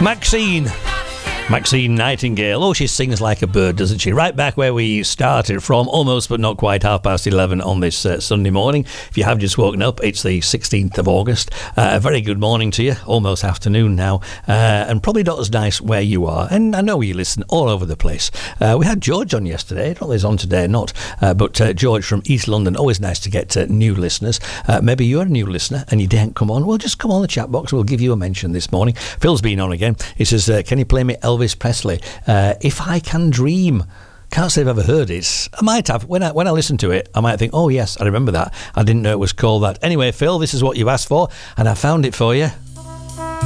Maxine Nightingale. Oh, she sings like a bird, doesn't she? Right back where we started from, almost but not quite 11:30 on this Sunday morning. If you have just woken up, it's the 16th of August. A very good morning to you, almost afternoon now, and probably not as nice where you are. And I know you listen all over the place. We had George on yesterday. I don't know if he's on today or not, but George from East London. Always nice to get new listeners. Maybe you're a new listener and you didn't come on. Well, just come on the chat box. We'll give you a mention this morning. Phil's been on again. He says, can you play me Elvis Presley, If I Can Dream? Can't say I've ever heard it. I might have. When I listen to it, I might think, oh yes, I remember that. I didn't know it was called that. Anyway, Phil, this is what you asked for, and I found it for you.